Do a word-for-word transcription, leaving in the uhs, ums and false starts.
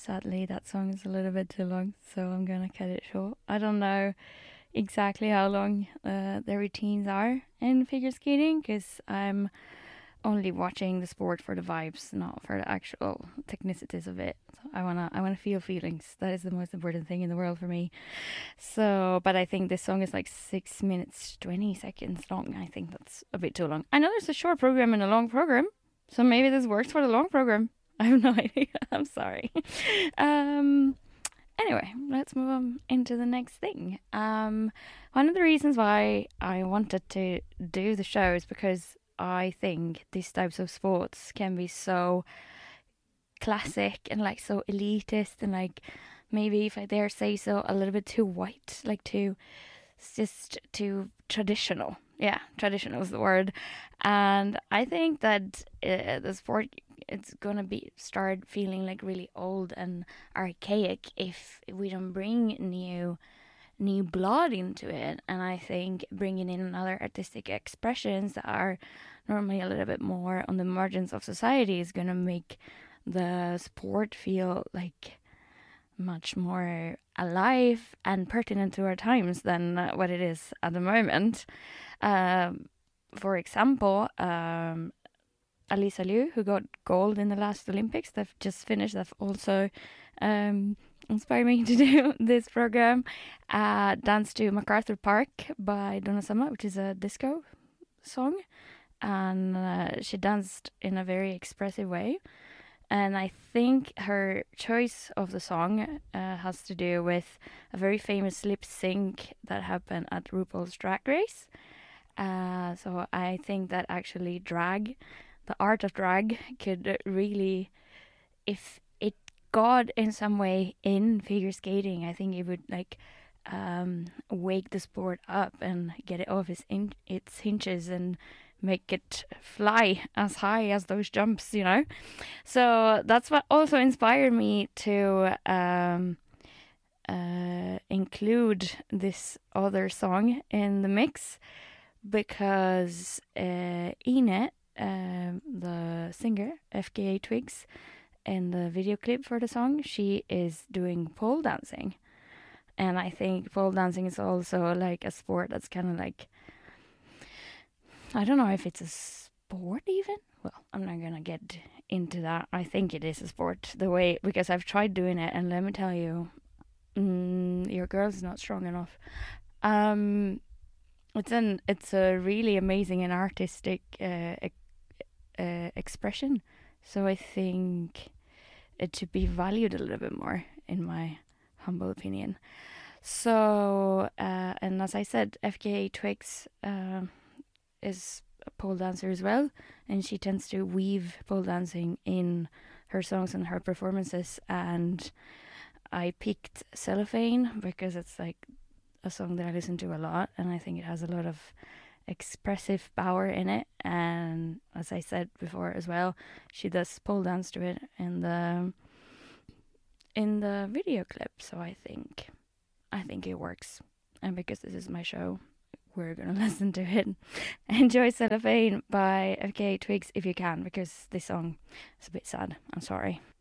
sadly, that song is a little bit too long, so I'm gonna cut it short. I don't know exactly how long uh, the routines are in figure skating because I'm only watching the sport for the vibes, not for the actual technicities of it. So I wanna I wanna feel feelings. That is the most important thing in the world for me. So, but I think this song is like six minutes twenty seconds long. I think that's a bit too long. I know there's a short program and a long program, so maybe this works for the long program. I have no idea. I'm sorry. um. Anyway, let's move on into the next thing. Um, one of the reasons why I wanted to do the show is because I think these types of sports can be so classic and like so elitist and like maybe, if I dare say so, a little bit too white, like too, it's just too traditional. Yeah, traditional is the word. And I think that uh, the sport, it's gonna be start feeling like really old and archaic if we don't bring new new blood into it. And I think bringing in other artistic expressions that are normally a little bit more on the margins of society is gonna make the sport feel like much more alive and pertinent to our times than uh, what it is at the moment. Um, for example, um, Alisa Liu, who got gold in the last Olympics, they've just finished, they've also um, inspired me to do this program. Uh, danced to MacArthur Park by Donna Summer, which is a disco song. And uh, she danced in a very expressive way. And I think her choice of the song uh, has to do with a very famous lip sync that happened at RuPaul's Drag Race. Uh, so I think that actually drag, the art of drag, could really, if it got in some way in figure skating, I think it would like um, wake the sport up and get it off its, in- its hinges and make it fly as high as those jumps, you know? So that's what also inspired me to um, uh, include this other song in the mix because uh, Ine, um, the singer, F K A Twigs, in the video clip for the song, she is doing pole dancing. And I think pole dancing is also like a sport that's kind of like, I don't know if it's a sport even. Well, I'm not gonna get into that. I think it is a sport the way, because I've tried doing it, and let me tell you, mm, your girl's not strong enough. Um, it's an it's a really amazing and artistic uh, uh, expression. So I think it should be valued a little bit more, in my humble opinion. So, uh, and as I said, F K A Twigs uh, is a pole dancer as well, and she tends to weave pole dancing in her songs and her performances. And I picked Cellophane because it's like a song that I listen to a lot, and I think it has a lot of expressive power in it. And as I said before as well, she does pole dance to it in the in the video clip. So I think I think it works. And because this is my show, we're gonna listen to it. Enjoy Cellophane by F K A Twigs if you can, because this song is a bit sad. I'm sorry.